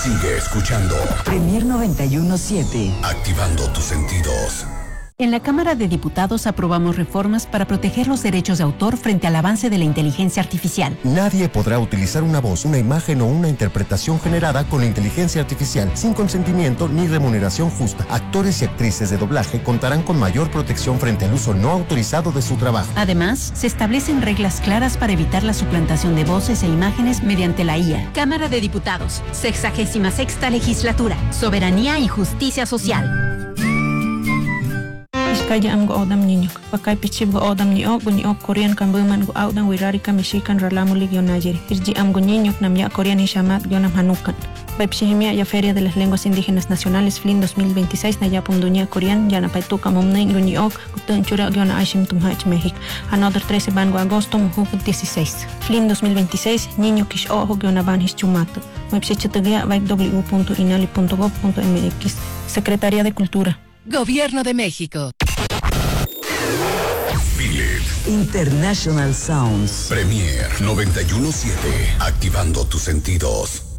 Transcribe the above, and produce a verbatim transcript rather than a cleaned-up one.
Sigue escuchando Premier noventa y uno punto siete. Activando tus sentidos. En la Cámara de Diputados aprobamos reformas para proteger los derechos de autor frente al avance de la inteligencia artificial. Nadie podrá utilizar una voz, una imagen o una interpretación generada con inteligencia artificial sin consentimiento ni remuneración justa. Actores y actrices de doblaje contarán con mayor protección frente al uso no autorizado de su trabajo. Además, se establecen reglas claras para evitar la suplantación de voces e imágenes mediante la I A. Cámara de Diputados, sexagésima sexta legislatura, soberanía y justicia social. Kaya am go odam niño, pakay pichib go odam ni og ni og Korean kan buman go audang wirari ka mishikan ralamulig yon najeri. Irji am go niño nam ya Korean ishamat yonam hanukan. Baipsihimia ya Feria de las Lenguas Indígenas Nacionales F L I N dos mil veintiséis na yapum dunia Korean ya na paituka momneng ni og gutun chura yona aishim tumhach México. Another trece bango agosto muhuk dieciséis. F L I N dos mil veintiséis niño kish ojo yona ban hischumato. Website vaip w punto inali punto gov punto m x. Secretaría de Cultura. Gobierno de México. International Sounds. Premier noventa y uno punto siete. Activando tus sentidos.